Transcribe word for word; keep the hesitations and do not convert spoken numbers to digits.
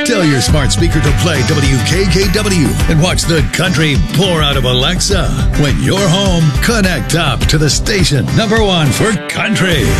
Tell your smart speaker to play W K K W and watch the country pour out of Alexa. When you're home, connect up to the station number one for country.